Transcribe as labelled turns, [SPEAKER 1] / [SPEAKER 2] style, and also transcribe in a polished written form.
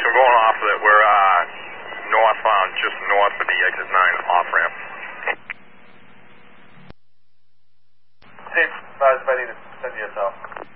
[SPEAKER 1] I'm going off of it. We're northbound, just north of the exit 9 off ramp.
[SPEAKER 2] Chief, advise if I need to send you yourself.